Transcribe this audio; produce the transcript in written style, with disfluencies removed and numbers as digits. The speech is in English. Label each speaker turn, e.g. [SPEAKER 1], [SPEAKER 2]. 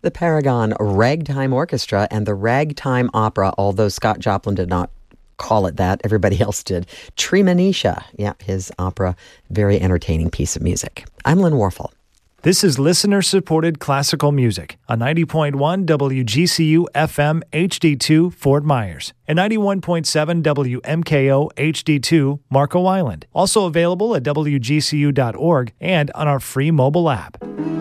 [SPEAKER 1] The Paragon Ragtime Orchestra and the Ragtime Opera, although Scott Joplin did not call it that, everybody else did. Treemonisha, yeah, his opera, very entertaining piece of music. I'm Lynn Warfel.
[SPEAKER 2] This is listener-supported classical music on 90.1 WGCU FM HD2 Fort Myers and 91.7 WMKO HD2 Marco Island. Also available at WGCU.org and on our free mobile app.